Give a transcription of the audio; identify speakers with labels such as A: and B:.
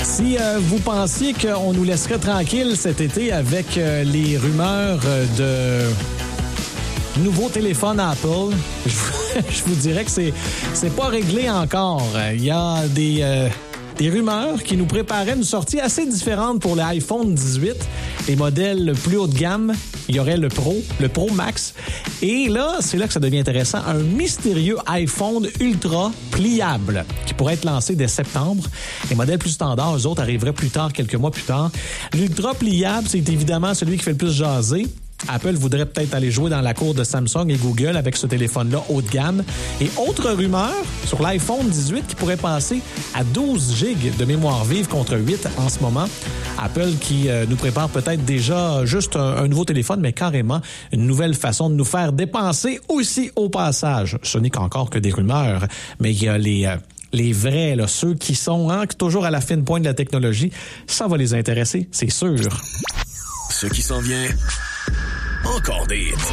A: Si vous pensiez qu'on nous laisserait tranquille cet été avec les rumeurs de nouveaux téléphones Apple, je vous dirais que c'est pas réglé encore. Il y a des rumeurs qui nous préparaient une sortie assez différente pour l'iPhone 18. Les modèles plus haut de gamme, il y aurait le Pro Max. Et là, c'est là que ça devient intéressant. Un mystérieux iPhone ultra pliable qui pourrait être lancé dès septembre. Les modèles plus standards, eux autres, arriveraient plus tard, quelques mois plus tard. L'ultra pliable, c'est évidemment celui qui fait le plus jaser. Apple voudrait peut-être aller jouer dans la cour de Samsung et Google avec ce téléphone-là haut de gamme. Et autre rumeur sur l'iPhone 18 qui pourrait passer à 12 GB de mémoire vive contre 8 en ce moment. Apple qui nous prépare peut-être déjà juste un nouveau téléphone, mais carrément une nouvelle façon de nous faire dépenser aussi au passage. Ce n'est qu'encore que des rumeurs, mais il y a les vrais, là, ceux qui sont toujours à la fine pointe de la technologie. Ça va les intéresser, c'est sûr.
B: Ce qui s'en vient... Encore des hits.